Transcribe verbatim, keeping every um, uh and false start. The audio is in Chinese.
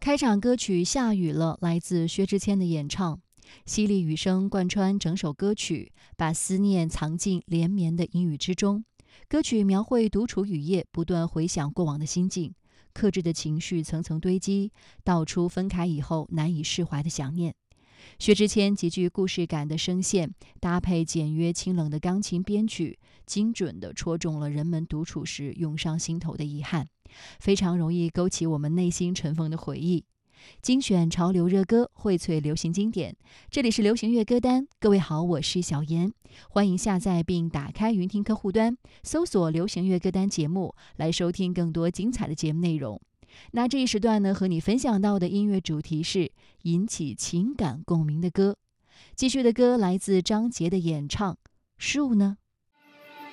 开场歌曲《下雨了》来自薛之谦的演唱，淅沥雨声贯穿整首歌曲，把思念藏进连绵的阴雨之中。歌曲描绘独处雨夜，不断回想过往的心境，克制的情绪层层堆积，道出分开以后难以释怀的想念。薛之谦极具故事感的声线，搭配简约清冷的钢琴编曲，精准地戳中了人们独处时涌上心头的遗憾，非常容易勾起我们内心尘封的回忆。精选潮流热歌，荟萃流行经典。这里是流行乐歌单，各位好，我是小妍，欢迎下载并打开云听客户端，搜索流行乐歌单节目，来收听更多精彩的节目内容。那这一时段呢，和你分享到的音乐主题是引起情感共鸣的歌。继续的歌来自张杰的演唱《树呢》。